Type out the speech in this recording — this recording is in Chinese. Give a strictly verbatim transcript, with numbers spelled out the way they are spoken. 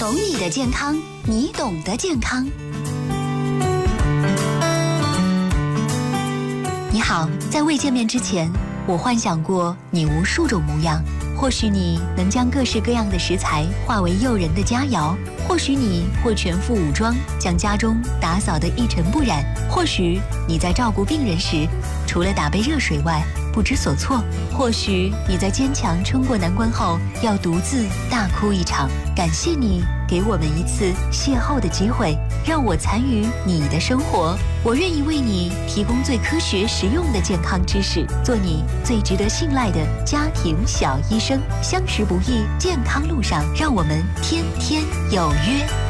懂你的健康，你懂得健康。你好，在未见面之前，我幻想过你无数种模样。或许你能将各式各样的食材化为诱人的佳肴，或许你会全副武装，将家中打扫得一尘不染，或许你在照顾病人时，除了打杯热水外不知所措，或许你在坚强冲过难关后要独自大哭一场。感谢你给我们一次邂逅的机会，让我参与你的生活。我愿意为你提供最科学实用的健康知识，做你最值得信赖的家庭小医生。相识不易，健康路上，让我们天天有约。